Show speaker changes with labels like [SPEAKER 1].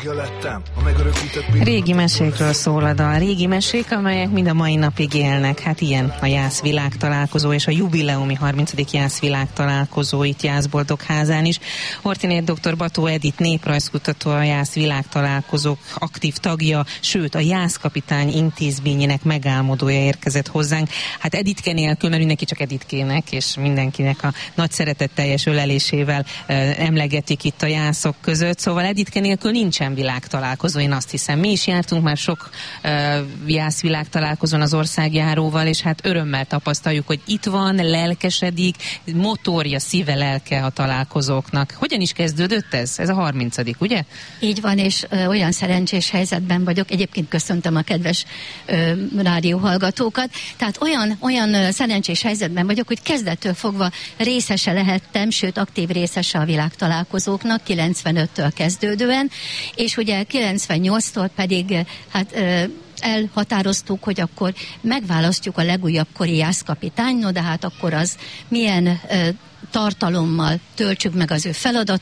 [SPEAKER 1] Régi mesékről szól a dal. Régi mesék, amelyek mind a mai napig élnek. Hát ilyen a Jász világtalálkozó és a jubileumi 30. Jász világtalálkozó itt Jászboldogházán is. Horthy dr. Bató Edit néprajzkutató, a Jász világtalálkozók aktív tagja, sőt a Jász kapitány intézményének megálmodója érkezett hozzánk. Hát Editke nélkül, mert neki csak Editkének és mindenkinek a nagy szeretetteljes ölelésével emlegetik itt a jászok között. Szóval Editke nélkül nincsen világtalálkozó, én azt hiszem. Mi is jártunk már sok Jász világtalálkozón az országjáróval, és hát örömmel tapasztaljuk, hogy itt van, lelkesedik, motorja, szíve, lelke a találkozóknak. Hogyan is kezdődött ez? Ez a 30., ugye?
[SPEAKER 2] Így van, és olyan szerencsés helyzetben vagyok. Egyébként köszöntöm a kedves rádióhallgatókat. Tehát olyan szerencsés helyzetben vagyok, hogy kezdettől fogva részese lehettem, sőt aktív részese a világtalálkozóknak, 95-től kezdődően, és ugye 98-tól pedig elhatároztuk, hogy akkor megválasztjuk a legújabb kori jászkapitány, no de hát akkor az milyen tartalommal töltsük meg az ő